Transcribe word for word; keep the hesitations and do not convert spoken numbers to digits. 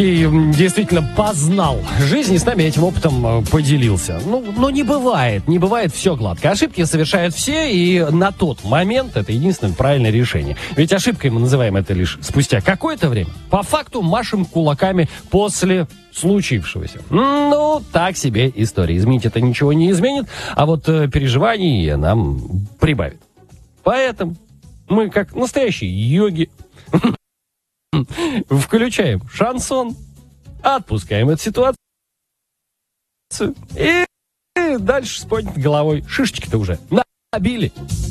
И действительно познал жизнь и с нами этим опытом поделился. Ну, но не бывает, не бывает все гладко. Ошибки совершают все, и на тот момент это единственное правильное решение. Ведь ошибкой мы называем это лишь спустя какое-то время. По факту машем кулаками после случившегося. Ну, так себе история. Изменить это ничего не изменит, а вот э, переживаний нам прибавит. Поэтому мы, как настоящие йоги, включаем шансон, отпускаем эту ситуацию и дальше с поднятой головой. Шишечки-то уже набили.